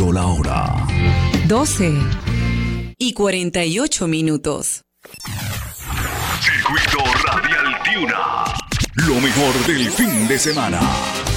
Marcando la hora. 12:48. Circuito Radial Tiuna. Lo mejor del fin de semana.